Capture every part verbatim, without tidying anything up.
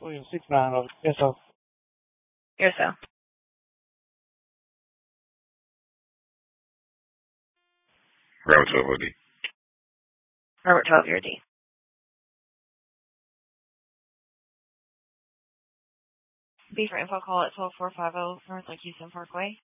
William six nine oh. Yes, sir. Yourself. Robert twelve O D. Robert twelve, your D. B for info call at twelve four fifty North Lake Houston Parkway.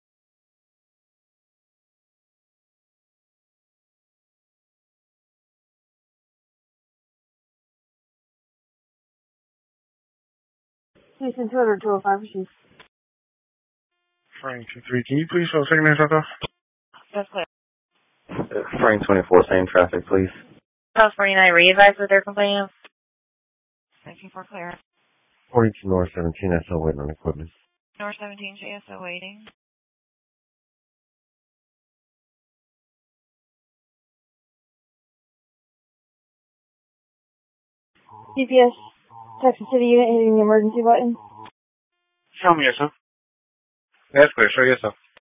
Houston two hundred, two oh five, receive. Frame two three. Can you please show second name shut off? That's clear. Frame twenty-four, same traffic, please. House forty-nine, re-advise what they're complaining of. Thank you for clear. forty-two North seventeen, S O waiting on equipment. North seventeen, J S O waiting. C P S, Texas City unit hitting the emergency button. Show me yourself. That's clear. Show yourself.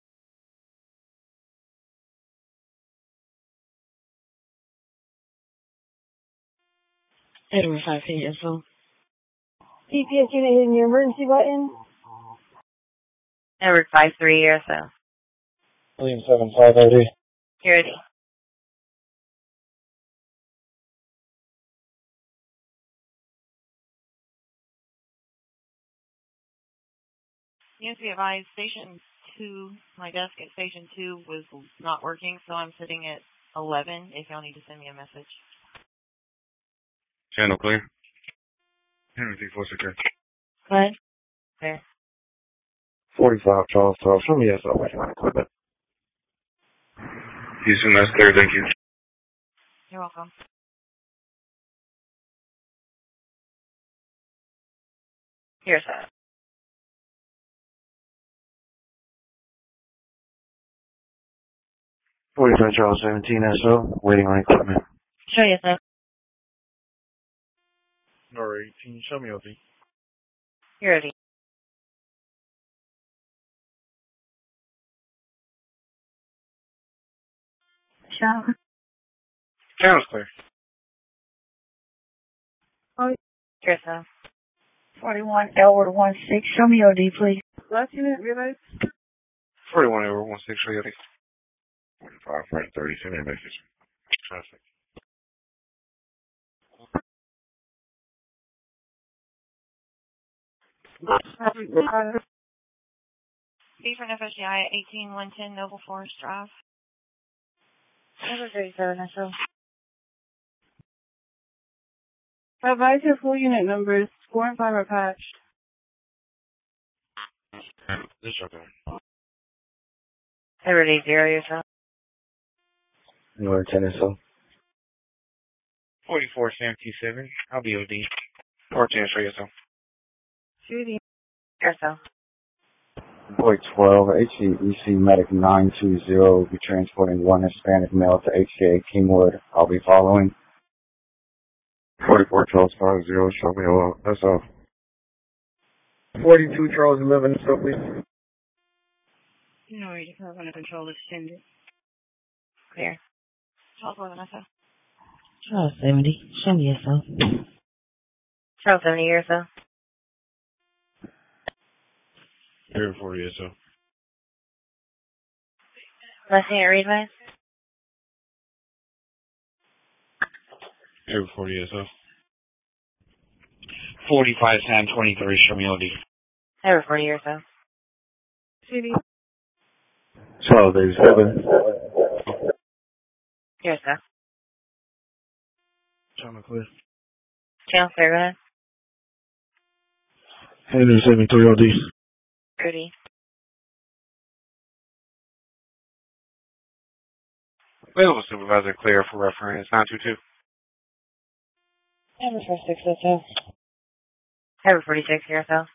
Edward five eight, S O. C P S unit hitting the emergency button. Edward five three, S O. William seven five O D. Your D. Yes, we advised station two, my desk at station two was not working, so I'm sitting at eleven if y'all need to send me a message. Channel clear. Henry three four secure. Go ahead. There. forty-five Charles twelve, show me S O waiting on equipment. Houston, that's clear. Thank you. You're welcome. Here's that. forty-five Charles seventeen, S O, waiting on equipment. Show yourself. Nor eighteen. Show me O D. You're ready. Show. Channel's clear. Oh, Yourself. forty-one Elwood one six, show me O D, please. Last unit, realize? forty-one over one six. Show you O D. forty-five, front thirty, send me a message. Traffic. B for F S G I at eighteen one ten Noble Forest Drive. Number thirty-seven, S O. Advise your full unit numbers. Four and five are patched. This okay. Edward eight zero, yourself. North ten, S O. forty-four Sam T seven. I'll be O D. fourteen. Show yourself. Shooting. Yourself. Boy twelve, H C E C Medic nine two zero will be transporting one Hispanic male to H C A Kingwood. I'll be following. forty-four Charles five zero, show me hello. That's all. forty-two Charles eleven, so please. No, your department of control extended. Clear. Charles eleven, S O. Charles seventy, show me S O. Charles seventy, yourself. Here forty S O. Last thing I read, man. Here forty S O. forty-five Sam twenty-three. Show me O D. Edward forty, yourself. Shooting. twelve eighty-seven. Yourself. Channel clear. Channel clear, go ahead. Henry seventy-three O D. Goody. Available supervisor clear for reference nine two two. Edward forty-six, S O. Edward forty-six, yourself.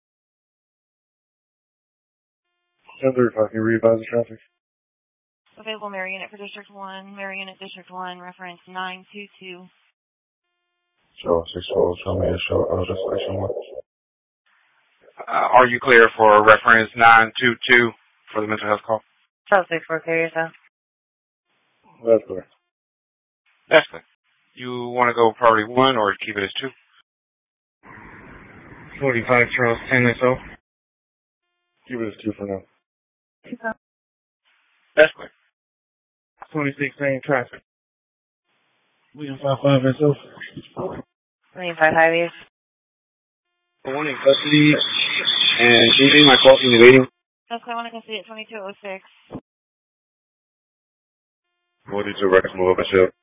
ten thirty-five, can you re-advise the traffic? Available Mary Unit for District one, Mary Unit District one, reference nine two two. Show six twelve, show me a show. Oh, that's section one. Uh, are you clear for reference nine two two for the mental health call? Charles six four, clear yourself. That's clear. That's clear. You want to go priority one or keep it as two? forty-five Charles ten S O. Keep it as two for now. That's quick. twenty-six same traffic. William five five S O. twenty-five Highways. One in custody, and do you think my call can be waiting? That's I want to go see it, twenty-two oh six. forty-two Rex, move up a ship.